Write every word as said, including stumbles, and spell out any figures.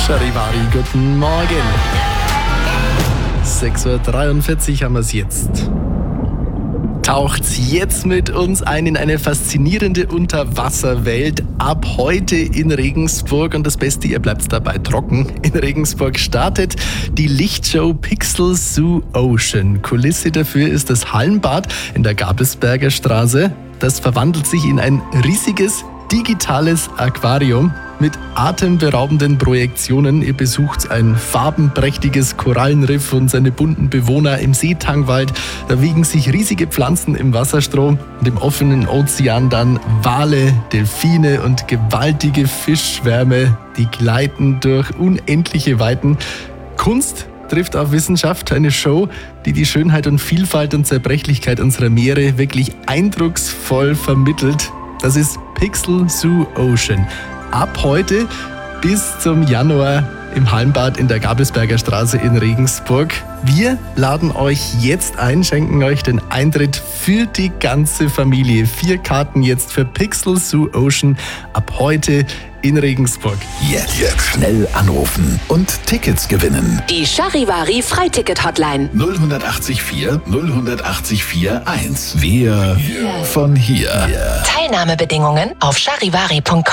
Charivari, guten Morgen. sechs Uhr dreiundvierzig haben wir es jetzt. Taucht's jetzt mit uns ein in eine faszinierende Unterwasserwelt. Ab heute in Regensburg und das Beste, ihr bleibt dabei trocken. In Regensburg startet die Lichtshow Pixel Zoo Ocean. Kulisse dafür ist das Hallenbad in der Gabelsberger Straße. Das verwandelt sich in ein riesiges digitales Aquarium mit atemberaubenden Projektionen. Ihr besucht ein farbenprächtiges Korallenriff und seine bunten Bewohner im Seetangwald. Da wiegen sich riesige Pflanzen im Wasserstrom und im offenen Ozean dann Wale, Delfine und gewaltige Fischschwärme, die gleiten durch unendliche Weiten. Kunst trifft auf Wissenschaft, eine Show, die die Schönheit und Vielfalt und Zerbrechlichkeit unserer Meere wirklich eindrucksvoll vermittelt. Das ist Pixel Zoo Ocean. Ab heute bis zum Januar im Hallenbad in der Gabelsberger Straße in Regensburg. Wir laden euch jetzt ein, schenken euch den Eintritt für die ganze Familie. Vier Karten jetzt für Pixel Zoo Ocean ab heute in Regensburg. Jetzt, jetzt schnell anrufen und Tickets gewinnen. Die Charivari Freiticket-Hotline. null acht vier null acht vier eins. Wir yeah. von hier. Yeah. Teilnahmebedingungen auf charivari punkt com.